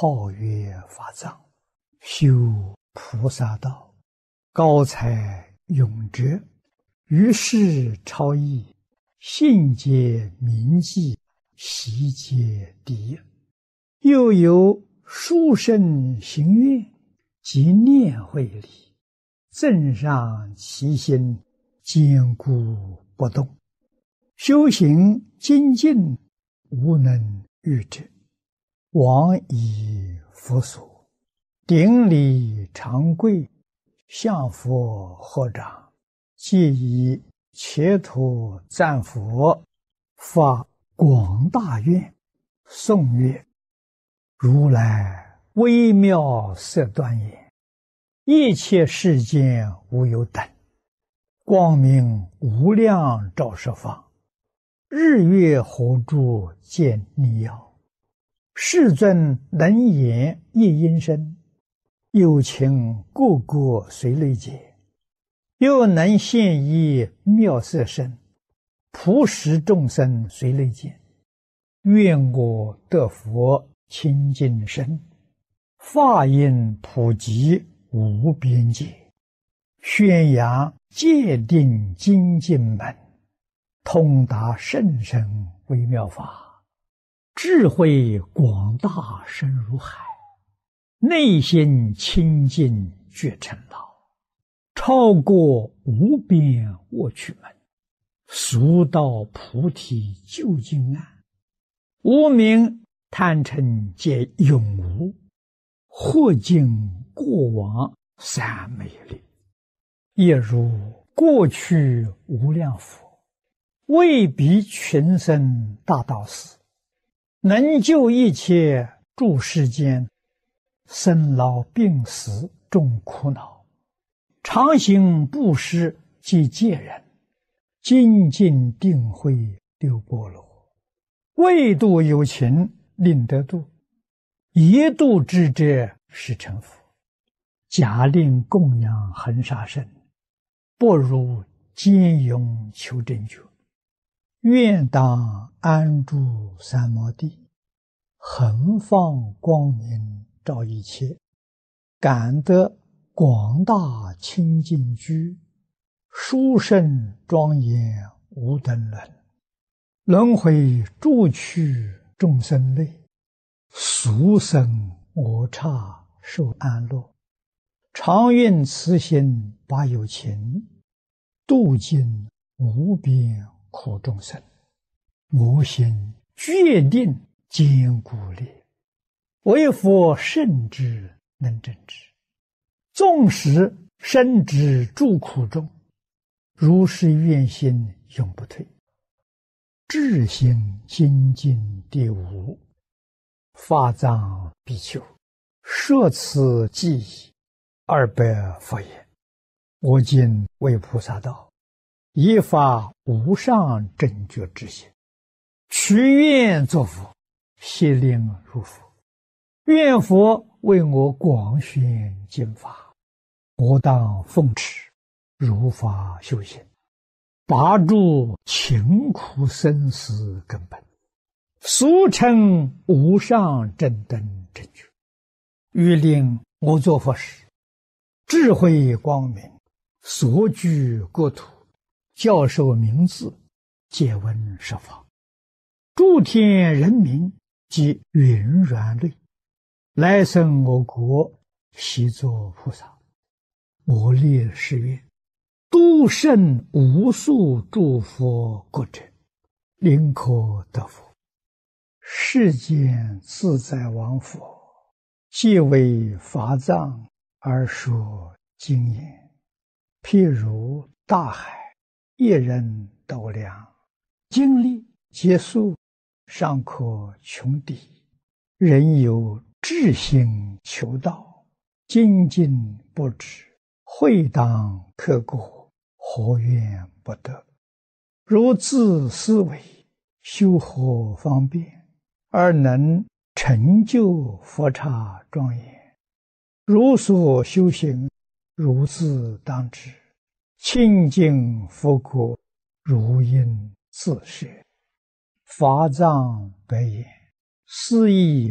号曰法藏，修菩萨道，高才永哲，于世超逸，信解明记，习皆第一。又有殊胜行愿及念慧理，正上其心，坚固不动。修行精进，无能御之。往以佛所，顶礼长跪，向佛合掌，皆以切土赞佛，发广大愿，颂曰：如来微妙色端严，一切世间无有等，光明无量照十方，日月火柱见逆耀。世尊能言一音声，有情个个随类解，又能现一妙色身，普使众生随类见。愿我得佛清净身，法音普及无边界，宣扬戒定精进门，通达甚深微妙法，智慧广大深如海，内心清净觉成老，超过无边卧趣门，速到菩提究竟岸。无明贪嗔皆永无，或尽过往三昧力，也如过去无量佛，为彼群生大道士，能救一切诸世间，生老病死众苦恼，常行布施及戒人，精进定慧六波罗，为度有情令得度，一度之者是成佛。假令供养恒沙身，不如坚勇求真觉。愿当安住三摩地，恒放光明照一切，感得广大清净居，殊胜庄严无等伦。轮回诸趣众生类，俗生我刹受安乐。常愿慈心把有情，度尽无边苦众生。我心决定坚固力，为佛圣之能正之。纵使身之诸苦中，如是愿心永不退。智心精进第五，法藏比丘，摄此记忆200佛言：我今为菩萨道，以发无上正觉之心，许愿作佛，悉令入佛。愿佛为我广宣经法，我当奉持，如法修行，拔除勤苦生死根本，俗称无上正等正觉。欲令我作佛时，智慧光明，所居国土，教授名字，皆闻十方。诸天人民及云软类，来生我国，悉作菩萨。我立誓愿，度胜无数诸佛国者，临可得佛。世间自在王佛，皆为法藏而说经言，譬如大海，一人斗量，经历结束，尚可穷底。人有志心求道，精进不止，会当刻过，何怨不得？如自思维，修何方便，而能成就佛刹庄严？如所修行，如自当知，清净佛国，如应自摄。法藏白言：斯亦